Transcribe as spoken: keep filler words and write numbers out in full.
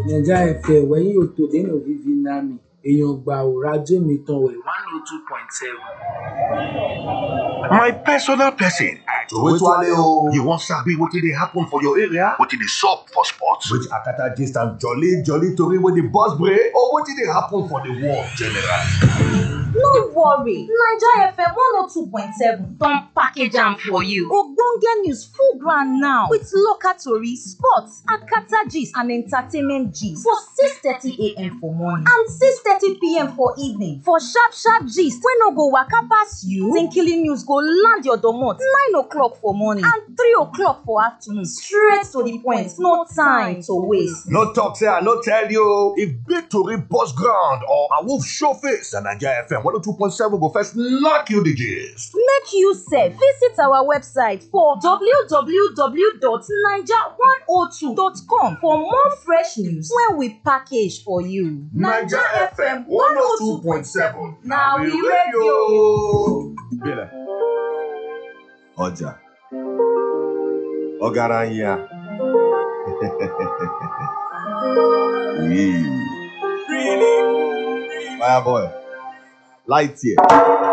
Naija F M wẹ̀yìn òtò dènà vivi nami èèyàn gbà ò rájò mi tán wẹ̀ one oh two point seven. My personal person. You wan sabi wetin dey happen for your area? Wetin dey sup for sports? Which akata gist and jolly jolly tori wey dey burst brain or wetin dey happen for the world generally? No worry, Naija F M one oh two point seven don package am for you. Ogbonge news full ground now with local tori, sports, akata gist and entertainment gist for six thirty a m for morning and six thirty p m for evening. For sharp sharp gist wey no go waka pass you, Tinkily news go land your domot nine o'clock for morning and three o'clock for afternoon. Straight to the point, no time to waste. No talk say I no tell you. If big tori burst ground or a wolf show face, na Naija F M one oh two point seven go first knock you the gist. Make you sef visit our website for w w w dot naija one oh two dot com for more fresh news wey we package for you. Naija F M one oh two point seven na we radio. Bele. Ọjà. Ọgaranya. Really? Fire boy. Light here.